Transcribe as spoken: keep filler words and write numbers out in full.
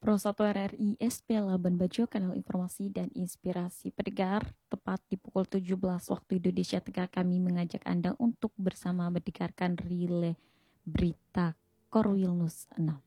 Pro satu R R I S P Labuan Bajo, kanal informasi dan inspirasi pendengar. Tepat di pukul tujuh belas waktu Indonesia Tengah, kami mengajak Anda untuk bersama mendengarkan relay berita Korwil News enam.